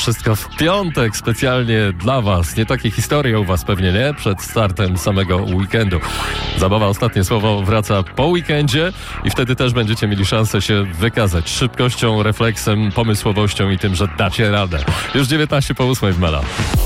wszystko w piątek specjalnie dla Was. Nie takie historie u Was pewnie, nie? Przed startem samego weekendu. Zabawa Ostatnie Słowo wraca po weekendzie i wtedy też będziecie mieli szansę się wykazać szybkością, refleksem, pomysłowością i tym, że dacie radę. Już 19 po 8 w Mela.